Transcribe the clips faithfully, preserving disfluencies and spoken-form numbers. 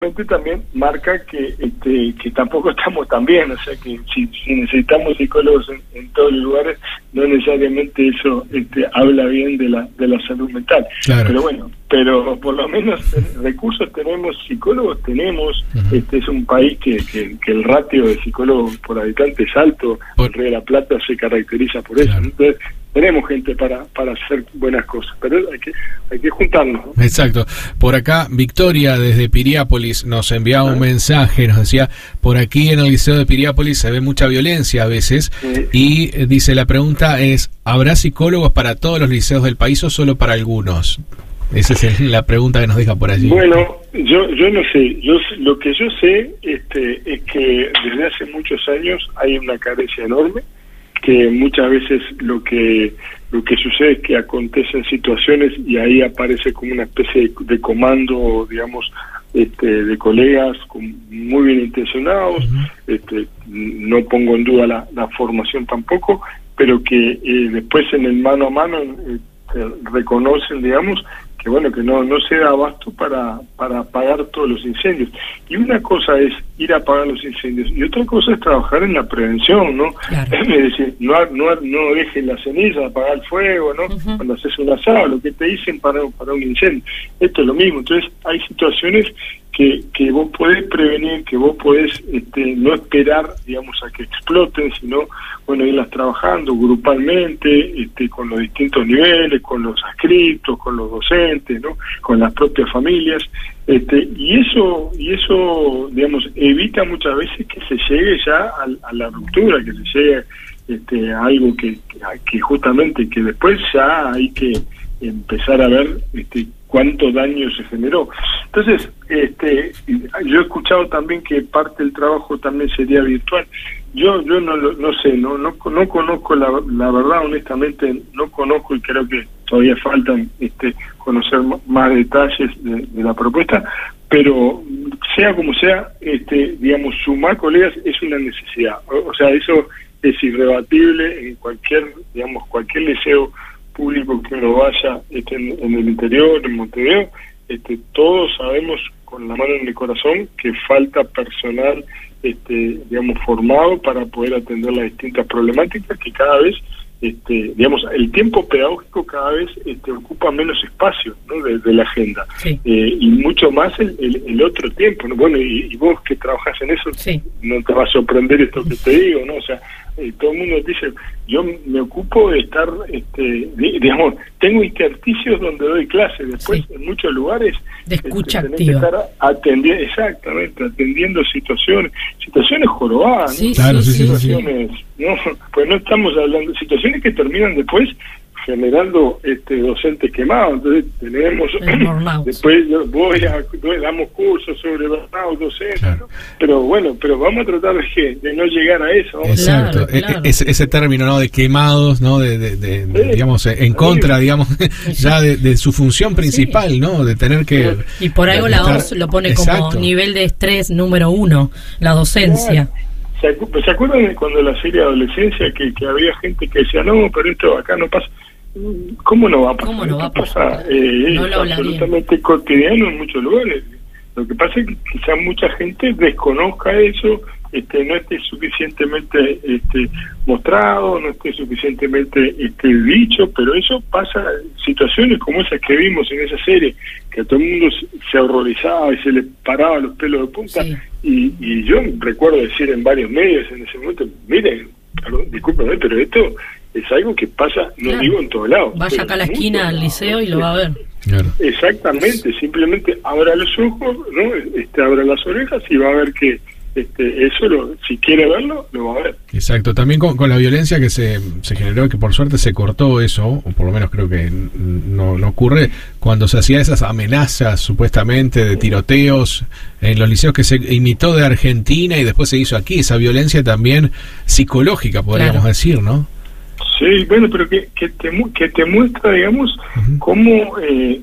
también marca que este, que tampoco estamos tan bien, o sea que si, si necesitamos psicólogos en, en todos los lugares, no necesariamente eso este, habla bien de la de la salud mental. Claro. Pero bueno, pero por lo menos recursos tenemos, psicólogos tenemos. Uh-huh. Este es un país que, que, que el ratio de psicólogos por habitante es alto. Por... El Río de la Plata se caracteriza por eso. Claro. Entonces tenemos gente para para hacer buenas cosas, pero hay que hay que juntarnos, ¿no? Exacto. Por acá Victoria desde Piriápolis nos enviaba ¿Ah? un mensaje, nos decía: por aquí en el liceo de Piriápolis se ve mucha violencia a veces. Sí. Y eh, dice, la pregunta es: ¿habrá psicólogos para todos los liceos del país o solo para algunos? Esa es el, la pregunta que nos deja por allí. Bueno, yo yo no sé, yo lo que yo sé este es que desde hace muchos años hay una carencia enorme, que muchas veces lo que lo que sucede es que acontecen situaciones y ahí aparece como una especie de, de comando, digamos, este, de colegas con, muy bien intencionados. Uh-huh. este, no pongo en duda la, la formación tampoco, pero que eh, después en el mano a mano eh, reconocen, digamos, que bueno, que no no se da abasto para para apagar todos los incendios. Y una cosa es ir a apagar los incendios y otra cosa es trabajar en la prevención, ¿no? Claro. Es decir, no no no dejes la ceniza, apagar el fuego, ¿no? Uh-huh. Cuando haces un asado, lo que te dicen para para un incendio. Esto es lo mismo. Entonces hay situaciones que que vos podés prevenir, que vos podés este, no esperar, digamos, a que exploten, sino bueno, irlas trabajando grupalmente, este, con los distintos niveles, con los adscritos, con los docentes, ¿no? Con las propias familias, este, y eso, y eso, digamos, evita muchas veces que se llegue ya a, a la ruptura, que se llegue este, a algo que, que justamente, que después ya hay que empezar a ver este, cuánto daño se generó. Entonces, este, yo he escuchado también que parte del trabajo también sería virtual. Yo yo no no sé, no no, no conozco la, la verdad, honestamente no conozco, y creo que todavía faltan este conocer más detalles de, de la propuesta, pero sea como sea, este digamos, sumar colegas es una necesidad. O, o sea, eso es irrebatible en cualquier, digamos, cualquier liceo público que uno vaya este, en, en el interior, en Montevideo, este, todos sabemos con la mano en el corazón que falta personal este, digamos, formado para poder atender las distintas problemáticas que cada vez, este, digamos, el tiempo pedagógico cada vez este, ocupa menos espacio, ¿no? de, de la agenda. Sí. Eh, y mucho más el, el, el otro tiempo, ¿no? Bueno, y, y vos que trabajás en eso, sí, no te va a sorprender esto que te digo, ¿no? O sea, eh, todo el mundo dice, yo me ocupo de estar, este, digamos, tengo intersticios donde doy clases, después sí, en muchos lugares de escucha este, activa, que estar atendiendo, exactamente, atendiendo situaciones, situaciones jorobadas, sí, ¿no? Claro, sí, situaciones, sí, sí. no, pues no estamos hablando de situaciones que terminan después generando este docentes quemados. Entonces tenemos después yo voy a damos cursos sobre burnout docentes, claro, ¿no? Pero bueno, pero vamos a tratar de, que, de no llegar a eso. Exacto, claro, claro. Ese, ese término, ¿no?, de quemados, ¿no?, de, de, de, de sí, digamos en contra, sí, digamos, ya de, de su función principal, sí, ¿no?, de tener que, y por algo la O M S lo pone, exacto, como nivel de estrés número uno, la docencia. Claro. ¿Se acuerdan de cuando la serie Adolescencia que, que había gente que decía, no, pero esto acá no pasa? ¿Cómo no va a pasar? ¿Cómo no va a pasar? Pasa, eh, no es absolutamente bien cotidiano en muchos lugares. Lo que pasa es que quizá mucha gente desconozca eso, este, no esté suficientemente este, mostrado, no esté suficientemente este, dicho, pero eso pasa, situaciones como esas que vimos en esa serie, que a todo el mundo se horrorizaba y se le paraba los pelos de punta, sí, y, y yo recuerdo decir en varios medios en ese momento, miren, perdón, discúlpenme, pero esto es algo que pasa, no claro, digo en todos lados. Vaya acá a la esquina al liceo y lo va a ver. Claro. Exactamente, simplemente abra los ojos, ¿no? Este, abra las orejas y va a ver que este, eso, lo, si quiere verlo, lo va a ver. Exacto, también con, con la violencia que se, se generó, que por suerte se cortó eso, o por lo menos creo que no, no ocurre, cuando se hacía esas amenazas supuestamente de tiroteos en los liceos, que se imitó de Argentina y después se hizo aquí, esa violencia también psicológica, podríamos claro, decir, ¿no? Sí, bueno, pero que, que, te, que te muestra, digamos, uh-huh, cómo eh,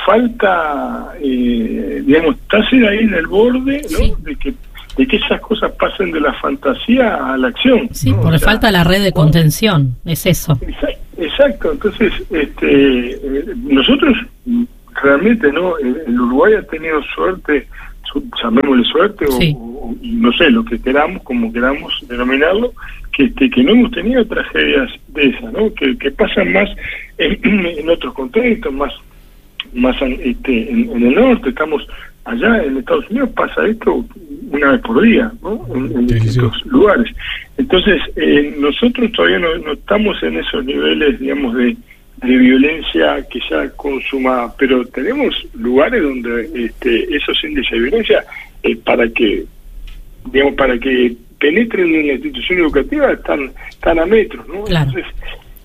falta, eh, digamos, estás ahí en el borde, ¿no? Sí. De que de que esas cosas pasen de la fantasía a la acción. Sí, ¿no? porque o sea, falta la red de contención, es eso. Exacto, entonces, este, nosotros realmente, ¿no? El Uruguay ha tenido suerte llamémosle suerte, sí. o, o no sé, lo que queramos, como queramos denominarlo, que este, que no hemos tenido tragedias de esas, ¿no? Que, que pasan más en, en otros contextos, más más este, en, en el norte. Estamos allá en Estados Unidos, pasa esto una vez por día, ¿no? En, en distintos sí, sí. lugares. Entonces, eh, nosotros todavía no, no estamos en esos niveles, digamos, de, de violencia que ya consuma, pero tenemos lugares donde este, esos índices de violencia, eh, para que, digamos, para que penetren en la institución educativa, están, están a metros, ¿no? Claro. Entonces,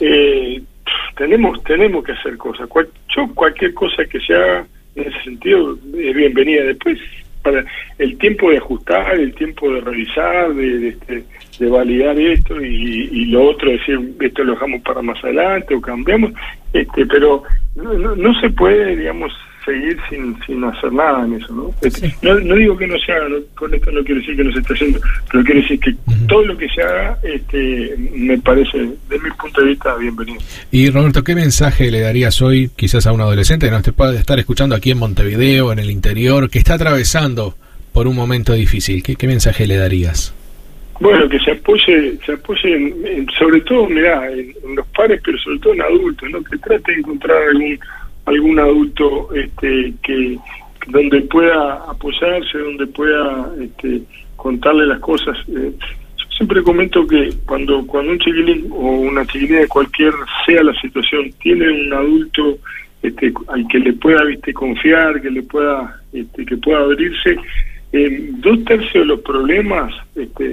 eh, tenemos tenemos que hacer cosas. Cual, yo cualquier cosa que se haga en ese sentido es bienvenida. Después, para el tiempo de ajustar, el tiempo de revisar, de, de, de, de validar esto y, y lo otro, decir, esto lo dejamos para más adelante o cambiamos, este pero no, no, no se puede, digamos, seguir sin sin hacer nada en eso, ¿no? Este, sí. no, no digo que no se haga, no, con esto no quiero decir que no se esté haciendo, pero quiero decir que uh-huh. todo lo que se haga este me parece, desde mi punto de vista, bienvenido. Y Roberto, ¿qué mensaje le darías hoy quizás a un adolescente que nos te puede estar escuchando aquí en Montevideo, en el interior, que está atravesando por un momento difícil? ¿Qué, qué mensaje le darías? Bueno, que se apoye, se apoye en, en, sobre todo, mirá, en, en los padres, pero sobre todo en adultos, ¿no? Que trate de encontrar algún algún adulto este que donde pueda apoyarse, donde pueda este contarle las cosas. Eh, yo siempre comento que cuando cuando un chiquilín o una chiquilina de cualquier sea la situación tiene un adulto este al que le pueda, viste, confiar, que le pueda este que pueda abrirse, eh, dos tercios de los problemas este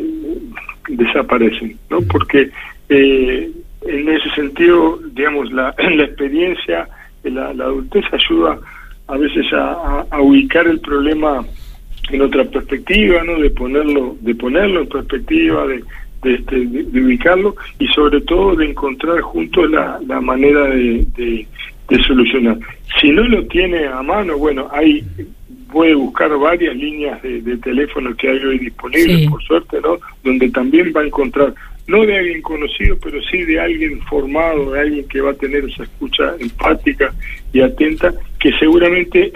desaparecen, ¿no? Porque eh, en ese sentido, digamos, la la experiencia, La, la adultez ayuda a veces a, a, a ubicar el problema en otra perspectiva, ¿no? De ponerlo, de ponerlo en perspectiva, de, de, este, de, de ubicarlo y sobre todo de encontrar juntos la, la manera de, de, de solucionar. Si no lo tiene a mano, bueno, hay puede buscar varias líneas de, de teléfono que hay hoy disponibles, sí. por suerte, ¿no? Donde también va a encontrar, no de alguien conocido, pero sí de alguien formado, de alguien que va a tener esa escucha empática y atenta, que seguramente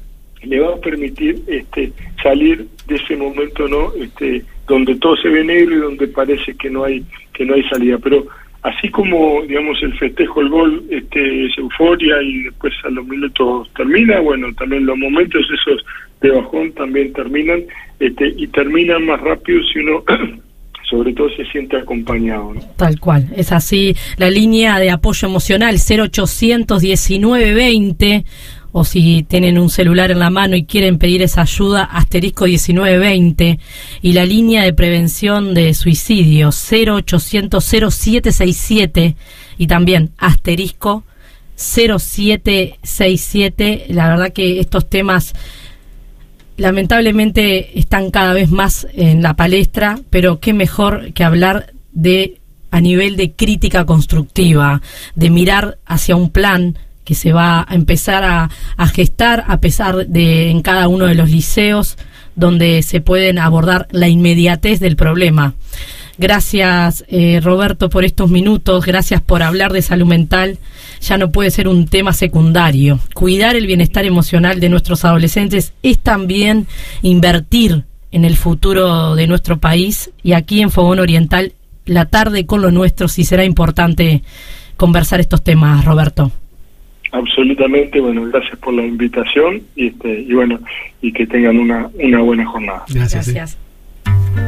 le va a permitir este salir de ese momento, ¿no? Este donde todo se ve negro y donde parece que no hay que no hay salida. Pero así como, digamos, el festejo, el gol, este es euforia y después a los minutos termina, bueno, también los momentos esos de bajón también terminan, este y terminan más rápido si uno sobre todo se siente acompañado, ¿no? Tal cual, es así. La línea de apoyo emocional cero ochocientos diecinueve veinte, o si tienen un celular en la mano y quieren pedir esa ayuda, asterisco diecinueve veinte, y la línea de prevención de suicidio cero ochocientos cero siete seis siete, y también asterisco cero siete seis siete. La verdad que estos temas lamentablemente están cada vez más en la palestra, pero qué mejor que hablar de a nivel de crítica constructiva, de mirar hacia un plan que se va a empezar a, a gestar a pesar de en cada uno de los liceos, donde se pueden abordar la inmediatez del problema. Gracias, eh, Roberto, por estos minutos, gracias por hablar de salud mental. Ya no puede ser un tema secundario. Cuidar el bienestar emocional de nuestros adolescentes es también invertir en el futuro de nuestro país, y aquí en Fogón Oriental, la tarde con lo nuestro, sí será importante conversar estos temas, Roberto. Absolutamente, bueno, gracias por la invitación y este y bueno, y que tengan una, una buena jornada. Gracias. Gracias.